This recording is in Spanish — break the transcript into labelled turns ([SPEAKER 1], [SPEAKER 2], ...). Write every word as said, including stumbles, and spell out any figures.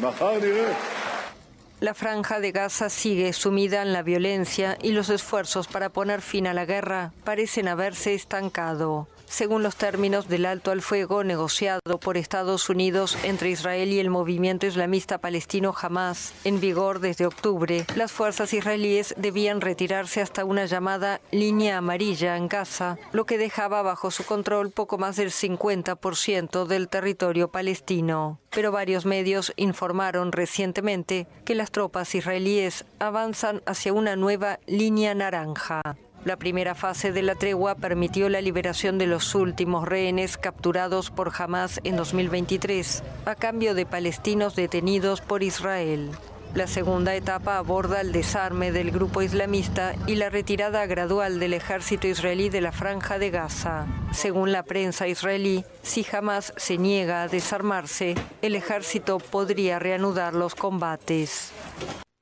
[SPEAKER 1] La Franja de Gaza sigue sumida en la violencia y los esfuerzos para poner fin a la guerra parecen haberse estancado. Según los términos del alto al fuego negociado por Estados Unidos entre Israel y el movimiento islamista palestino Hamás, en vigor desde octubre, las fuerzas israelíes debían retirarse hasta una llamada línea amarilla en Gaza, lo que dejaba bajo su control poco más del cincuenta por ciento del territorio palestino. Pero varios medios informaron recientemente que las tropas israelíes avanzan hacia una nueva línea naranja. La primera fase de la tregua permitió la liberación de los últimos rehenes capturados por Hamás en dos mil veintitrés, a cambio de palestinos detenidos por Israel. La segunda etapa aborda el desarme del grupo islamista y la retirada gradual del ejército israelí de la Franja de Gaza. Según la prensa israelí, si Hamás se niega a desarmarse, el ejército podría reanudar los combates.